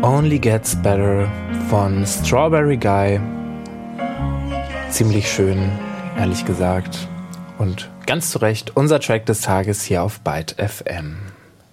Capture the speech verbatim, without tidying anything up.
Only Gets Better von Strawberry Guy. Ziemlich schön, ehrlich gesagt. Und ganz zu Recht unser Track des Tages hier auf Byte F M.